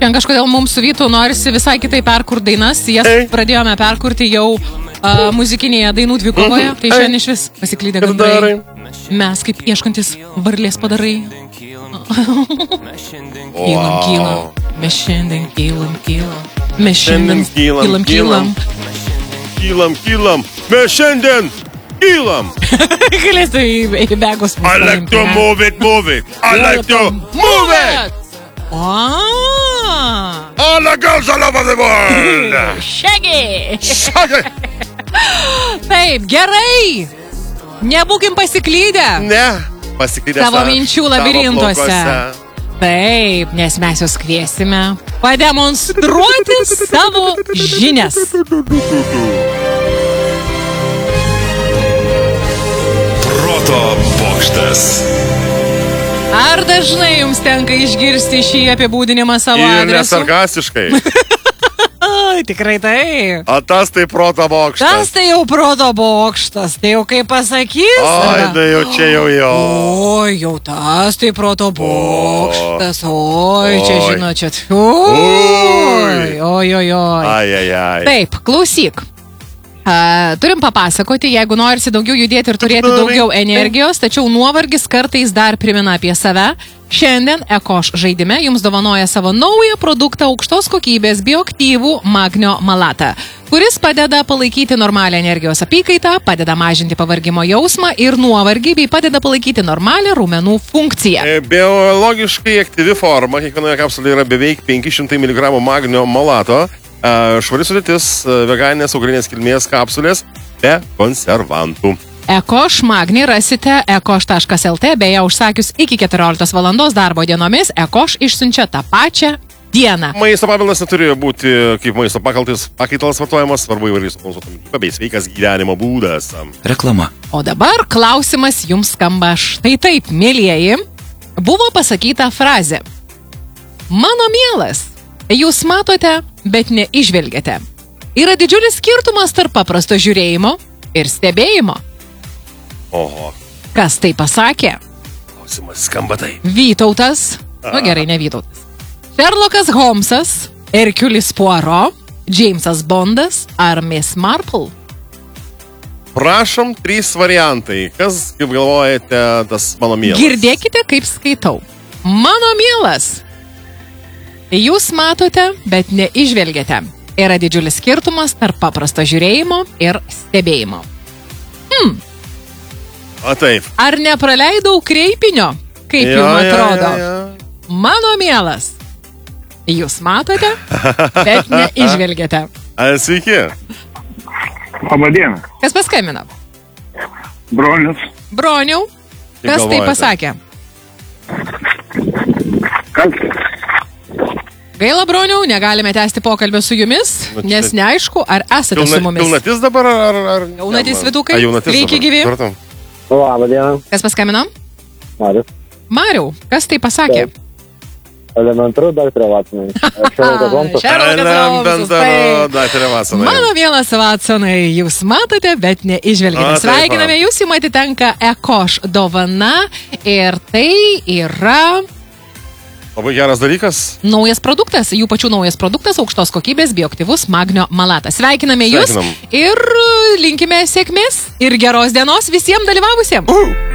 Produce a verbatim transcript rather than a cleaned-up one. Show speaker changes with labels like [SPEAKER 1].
[SPEAKER 1] Šiandien kažkodėl mums su Vytu norisi visai kitai perkur dainas. Jas
[SPEAKER 2] Ei.
[SPEAKER 1] pradėjome perkurti jau uh, muzikinėje dainų dvikovoje. Tai šiandien iš vis pasiklydė gandrai. Mes kaip ieškantis varlės padarai. Kylam, kylam. Mes šiandien kylam, kylam. Mes šiandien kylam, kylam.
[SPEAKER 2] Kylam, kylam. Mes šiandien kylam.
[SPEAKER 1] Galėsiu į, į begus.
[SPEAKER 2] I like to move it, move it. I like to move it.
[SPEAKER 1] Ah.
[SPEAKER 2] All the girls all over the world.
[SPEAKER 1] Shaggy.
[SPEAKER 2] Shaggy.
[SPEAKER 1] Taip, gerai. Nebūkim pasiklydę.
[SPEAKER 2] Ne, pasiklydę
[SPEAKER 1] savo minčių labirintuose. Taip, nes mes jūs kviesime pademonstruoti savo žinias.
[SPEAKER 3] Proto bokštas.
[SPEAKER 1] Ar dažnai jums tenka išgirsti šį apibūdinimą savo
[SPEAKER 2] Ir
[SPEAKER 1] adresu?
[SPEAKER 2] nesarkastiškai.
[SPEAKER 1] Ai, tikrai tai.
[SPEAKER 2] O tas tai proto bokštas.
[SPEAKER 1] Tas tai jau proto bokštas. Tai jau kaip pasakys.
[SPEAKER 2] Oi, tai jau čia jau jo.
[SPEAKER 1] Oi, jau tas tai proto bokštas. Oi, čia
[SPEAKER 2] Oi.
[SPEAKER 1] žinot, čia. Oi, oi, oi, oi.
[SPEAKER 2] Ai, ai, ai.
[SPEAKER 1] Taip, klausyk. Uh, turim papasakoti, jeigu norisi daugiau judėti ir turėti daugiau energijos, tačiau nuovargis kartais dar primena apie save. Šiandien Ekoš žaidime jums dovanoja savo naują produktą aukštos kokybės bioaktyvų magnio malatą, kuris padeda palaikyti normalią energijos apykaitą, padeda mažinti pavargimo jausmą ir nuovargį, bei padeda palaikyti normalią raumenų funkciją.
[SPEAKER 2] E, Biologiškai aktyvi forma, kiekvienoje kapsulėje yra beveik penki šimtai miligramų magnio malato. Švari sudėtis, veganinės augalinės kilmės kapsulės be konservantų.
[SPEAKER 1] Ekoš magnį rasite ekoš taškas lt, beje, užsakius iki keturioliktos valandos darbo dienomis, Ekoš išsiunčia tą pačią dieną.
[SPEAKER 2] Maisto papildas neturi būti kaip maisto pakaltis, pakaitalas vartojamas, svarbu įvairiai sukonsultuoti mitybą bei sveikas gyvenimo būdas.
[SPEAKER 3] Reklama.
[SPEAKER 1] O dabar klausimas jums skamba štai taip, mielieji. Buvo pasakyta frazė: mano mielas, jūs matote, bet neižvelgiate. Yra didžiulis skirtumas tarp paprasto žiūrėjimo ir stebėjimo.
[SPEAKER 2] Oho.
[SPEAKER 1] Kas tai pasakė?
[SPEAKER 2] Klausimas skamba tai.
[SPEAKER 1] Vytautas. Nu gerai, ne Vytautas. Sherlockas Holmsas, Hercules Poirot, Jamesas Bondas ar Miss Marple?
[SPEAKER 2] Prašom, trys variantai. Kas, kaip galvojate, tas mano mielas?
[SPEAKER 1] Girdėkite, kaip skaitau. Mano mielas. Jūs matote, bet neižvelgiate. Yra didžiulis skirtumas tarp paprasto žiūrėjimo ir stebėjimo. Hmm.
[SPEAKER 2] O taip.
[SPEAKER 1] Ar nepraleidau kreipinio, kaip
[SPEAKER 2] Jo,
[SPEAKER 1] jums
[SPEAKER 2] jo,
[SPEAKER 1] atrodo?
[SPEAKER 2] jo, jo.
[SPEAKER 1] Mano mielas. Jūs matote, bet neižvelgiate.
[SPEAKER 2] A, sveiki.
[SPEAKER 4] Labadiena.
[SPEAKER 1] Kas paskambino?
[SPEAKER 4] Bronius.
[SPEAKER 1] Broniau.
[SPEAKER 2] Kaip
[SPEAKER 1] Kas tai
[SPEAKER 2] galvojate?
[SPEAKER 1] pasakė?
[SPEAKER 4] Kas?
[SPEAKER 1] Gaila, Broniau, negalime tęsti pokalbio su jumis,
[SPEAKER 2] Nu, čia-
[SPEAKER 1] nes neaišku, ar esate
[SPEAKER 2] Pilna,
[SPEAKER 1] su mumis.
[SPEAKER 2] pilnatis dabar ar... ar
[SPEAKER 1] Jaunatis
[SPEAKER 2] ne,
[SPEAKER 1] vytukai?
[SPEAKER 2] A, jaunatis
[SPEAKER 1] Sveiki,
[SPEAKER 2] dabar.
[SPEAKER 1] gyvi.
[SPEAKER 2] Supratau.
[SPEAKER 4] Labadiena.
[SPEAKER 1] Kas paskambino?
[SPEAKER 4] Marius.
[SPEAKER 1] Mariau, kas tai pasakė?
[SPEAKER 4] Elementaru, daktarė Vatsonai. Šerlokas Holmsas.
[SPEAKER 1] Sherlockas Holmsas, taip.
[SPEAKER 2] Daktarė Vatsonai.
[SPEAKER 1] Mano mielas Vatsonai, jūs matote, bet neižvelgiate.
[SPEAKER 2] A, taip,
[SPEAKER 1] Sveikiname, jūs jums atitenka Ekoš dovana ir tai yra
[SPEAKER 2] Labai geras dalykas.
[SPEAKER 1] naujas produktas, jų pačių naujas produktas, aukštos kokybės bioaktyvus magnio malatas. Sveikiname jūs
[SPEAKER 2] Sveikinam.
[SPEAKER 1] ir linkime sėkmės ir geros dienos visiems dalyvavusiems.
[SPEAKER 2] Uh!